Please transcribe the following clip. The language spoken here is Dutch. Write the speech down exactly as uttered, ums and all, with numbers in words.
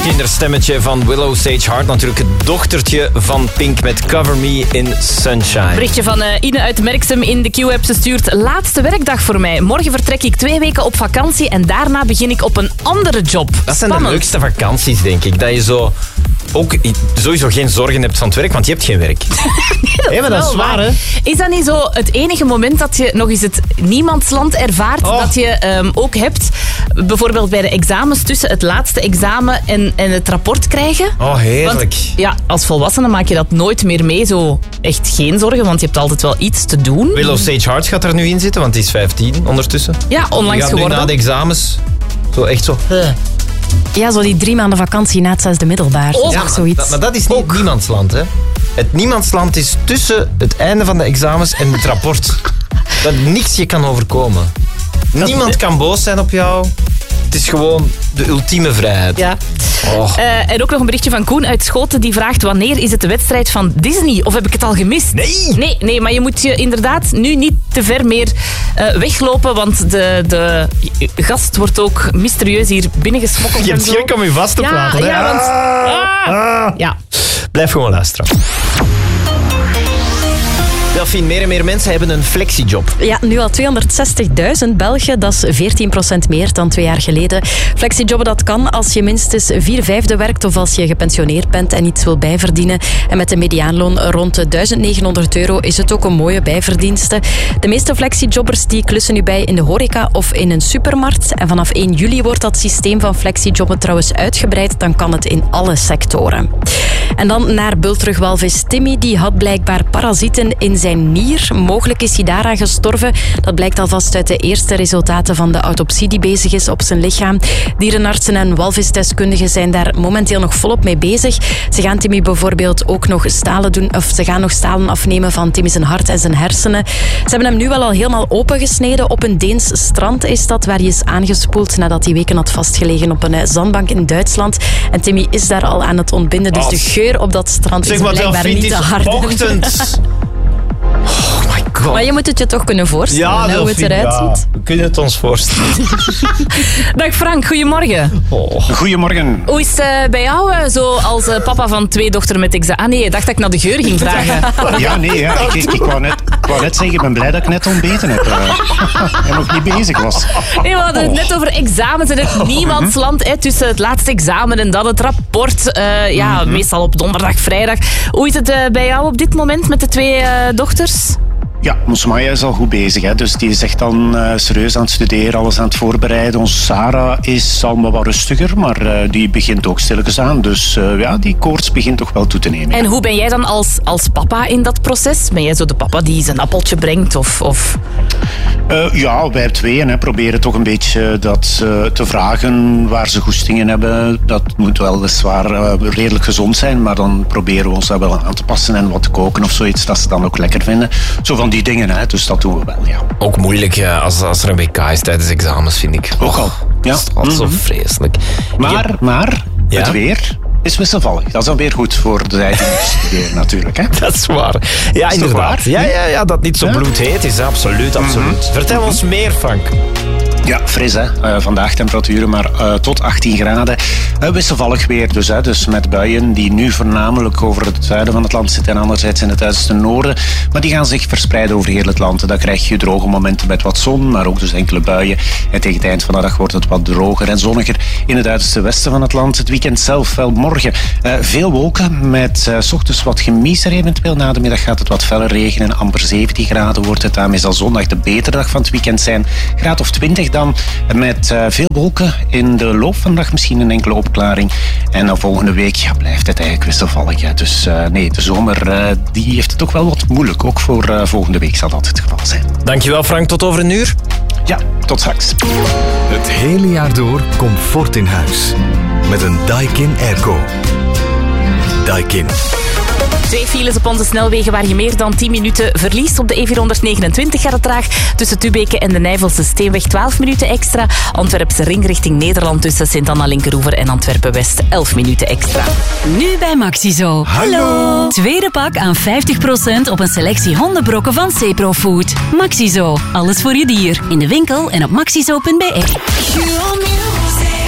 kinderstemmetje van Willow Sage Hart. Natuurlijk het dochtertje van Pink met Cover Me in Sunshine. Berichtje van uh, Ine uit Merksem in de Q-app. Ze stuurt: laatste werkdag voor mij. Morgen vertrek ik twee weken op vakantie en daarna begin ik op een andere job. Dat zijn Spannend. de leukste vakanties, denk ik. Dat je zo ook sowieso geen zorgen hebt van het werk, want je hebt geen werk. Nee, maar dat is zwaar, hè? Is dat niet zo het enige moment dat je nog eens het niemandsland ervaart? Oh. Dat je um, ook hebt, bijvoorbeeld bij de examens, tussen het laatste examen en, en het rapport krijgen? Oh, heerlijk. Want, ja, als volwassene maak je dat nooit meer mee. Zo echt geen zorgen, want je hebt altijd wel iets te doen. Willow Sage Hart gaat er nu in zitten, want die is vijftien ondertussen. Ja, onlangs die gaat geworden. nu na de examens zo echt zo... Ja, zo die drie maanden vakantie na het zesde middelbaar. Oh, Ja, zoiets. Dat, maar dat is niet ook niemandsland, hè? Het niemandsland is tussen het einde van de examens en het rapport. Dat niks je kan overkomen. Niemand kan boos zijn op jou. Het is gewoon de ultieme vrijheid. Ja. Oh. Uh, en ook nog een berichtje van Koen uit Schoten. Die vraagt: wanneer is het de wedstrijd van Disney? Of heb ik het al gemist? Nee! Nee, nee, maar je moet je inderdaad nu niet te ver meer uh, weglopen. Want de, de gast wordt ook mysterieus hier binnengesmokkeld. Je hebt en zo. gek om je vast te Ja, praten. hè? ja, want... Ah, ah. Ja. Blijf gewoon luisteren. Delphine, meer en meer mensen hebben een flexiejob. Ja, nu al tweehonderdzestigduizend Belgen. Dat is veertien procent meer dan twee jaar geleden. Flexijobben, dat kan als je minstens vier vijfde werkt of als je gepensioneerd bent en iets wil bijverdienen. En met een mediaanloon rond de duizend negenhonderd euro is het ook een mooie bijverdienste. De meeste flexijobbers die klussen nu bij in de horeca of in een supermarkt. En vanaf één juli wordt dat systeem van flexijobben trouwens uitgebreid. Dan kan het in alle sectoren. En dan naar bultrugwalvis Timmy. Die had blijkbaar parasieten in zijn nier. Mogelijk is hij daaraan gestorven. Dat blijkt alvast uit de eerste resultaten van de autopsie die bezig is op zijn lichaam. Dierenartsen en walvisdeskundigen zijn daar momenteel nog volop mee bezig. Ze gaan Timmy bijvoorbeeld ook nog stalen doen, of ze gaan nog stalen afnemen van Timmy zijn hart en zijn hersenen. Ze hebben hem nu wel al helemaal opengesneden. Op een Deens strand is dat, waar hij is aangespoeld nadat hij weken had vastgelegen op een zandbank in Duitsland. En Timmy is daar al aan het ontbinden, dus de geur op dat strand Zeg is maar, blijkbaar Delphine, niet te het is hard. ochtend. Oh my god. Maar je moet het je toch kunnen voorstellen, Ja, hè, hoe het Delphine, eruit ja. ziet. We kunnen het ons voorstellen. Dag Frank, goedemorgen. Oh. Goedemorgen. Hoe is het uh, bij jou, uh, zo als uh, papa van twee dochteren met examen? Ah nee, ik dacht dat ik naar de geur ging vragen. Ja, nee, ja. Ik, ik, ik, wou net, ik wou net zeggen, ik ben blij dat ik net ontbeten heb. Uh, en nog niet bezig was. Nee, we hadden het net over examens en het niemandsland. Hè, tussen het laatste examen en dan het rapport. Uh, ja, mm-hmm. Meestal op donderdag, vrijdag. Hoe is het uh, bij jou op dit moment met de twee uh, dochters? Ja, ons Maya is al goed bezig. Hè. Dus die is echt dan uh, serieus aan het studeren, alles aan het voorbereiden. Onze Sarah is allemaal wat rustiger, maar uh, die begint ook stilletjes aan. Dus uh, ja, die koorts begint toch wel toe te nemen. En hoe ben jij dan als, als papa in dat proces? Ben jij zo de papa die zijn appeltje brengt? Of, of... Uh, ja, wij tweeën hè, proberen toch een beetje dat uh, te vragen waar ze goestingen hebben. Dat moet weliswaar uh, redelijk gezond zijn, maar dan proberen we ons daar wel aan te passen en wat te koken of zoiets, dat ze dan ook lekker vinden. Zo van die dingen, hè, dus dat doen we wel, ja. Ook moeilijk ja, als, als er een W K is tijdens examens, vind ik. Ook al, ja. Dat is altijd mm-hmm. zo vreselijk. Maar, heb... maar ja? het weer is wisselvallig. Dat is dan weer goed voor de tijd die studeren natuurlijk. Hè? Dat is waar. Ja, is inderdaad. waar? Ja, ja, ja, dat niet zo ja? bloedheet is, absoluut, absoluut. Mm-hmm. Vertel ons meer, Frank. Ja, fris hè. Uh, vandaag temperaturen maar uh, tot achttien graden. Uh, wisselvallig weer dus, hè. Dus met buien die nu voornamelijk over het zuiden van het land zitten en anderzijds in het uiterste noorden. Maar die gaan zich verspreiden over heel het land. Dan krijg je droge momenten met wat zon, maar ook dus enkele buien. En tegen het eind van de dag wordt het wat droger en zonniger in het uiterste westen van het land. Het weekend zelf wel morgen uh, veel wolken met uh, 's ochtends wat gemiezer eventueel. Na de middag gaat het wat feller regenen. Amper zeventien graden wordt het. Daarmee zal zondag de betere dag van het weekend zijn. Graad of twintig dan met uh, veel wolken. In de loop van de dag misschien een enkele opklaring. En dan volgende week ja, blijft het eigenlijk wisselvallig. Ja. Dus uh, nee, de zomer uh, die heeft het toch wel wat moeilijk. Ook voor uh, volgende week zal dat het geval zijn. Dankjewel Frank, tot over een uur. Ja, tot straks. Het hele jaar door comfort in huis. Met een Daikin Airco. Daikin. Twee files op onze snelwegen waar je meer dan tien minuten verliest. Op de E vierhonderdnegenentwintig gaat het traag. Tussen Tubeke en de Nijvelse Steenweg twaalf minuten extra. Antwerpse ring richting Nederland tussen Sint-Anna-Linkeroever en Antwerpen-West elf minuten extra. Nu bij Maxizo. Hallo. Tweede pak aan vijftig procent op een selectie hondenbrokken van Cepro Food. Maxizo. Alles voor je dier. In de winkel en op maxizo punt be.